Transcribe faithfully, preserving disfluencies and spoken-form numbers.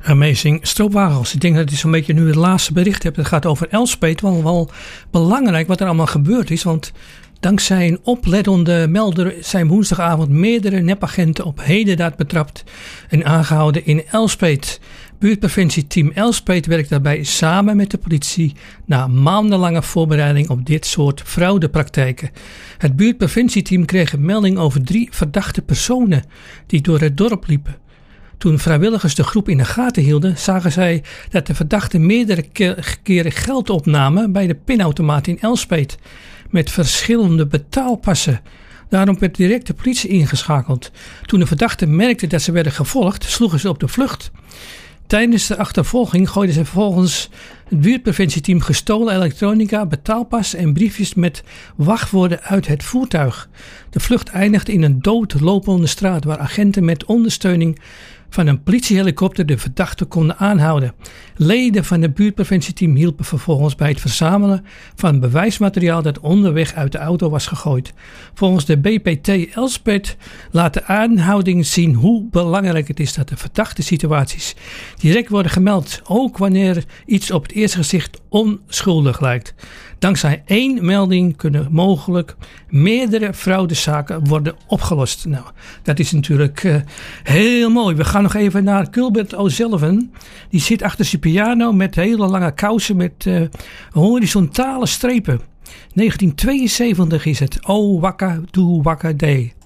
Amazing stroopwafels. Ik denk dat het zo'n beetje nu het laatste bericht heb. Het gaat over Elspet. Wel, wel belangrijk wat er allemaal gebeurd is. Want dankzij een oplettende melder zijn woensdagavond meerdere nepagenten op hedendaad betrapt en aangehouden in Elspet. Buurtpreventieteam Elspet werkt daarbij samen met de politie na maandenlange voorbereiding op dit soort fraudepraktijken. Het buurtpreventieteam kreeg een melding over drie verdachte personen die door het dorp liepen. Toen vrijwilligers de groep in de gaten hielden, zagen zij dat de verdachten meerdere keren geld opnamen bij de pinautomaat in Elspet met verschillende betaalpassen. Daarom werd direct de politie ingeschakeld. Toen de verdachten merkten dat ze werden gevolgd, sloegen ze op de vlucht. Tijdens de achtervolging gooiden ze volgens het buurtpreventieteam gestolen elektronica, betaalpassen en briefjes met wachtwoorden uit het voertuig. De vlucht eindigde in een doodlopende straat waar agenten met ondersteuning van een politiehelikopter de verdachte konden aanhouden. Leden van het buurtpreventieteam hielpen vervolgens bij het verzamelen van bewijsmateriaal dat onderweg uit de auto was gegooid. Volgens de B P T Elspet laat de aanhouding zien hoe belangrijk het is dat de verdachte situaties direct worden gemeld, ook wanneer iets op het eerste gezicht onschuldig lijkt. Dankzij één melding kunnen mogelijk meerdere fraudezaken worden opgelost. Nou, dat is natuurlijk uh, heel mooi. We gaan nog even naar Culbert O'Sullivan. Die zit achter zijn piano met hele lange kousen met uh, horizontale strepen. negentien tweeënzeventig is het. Oh, wakka, doe wakka day.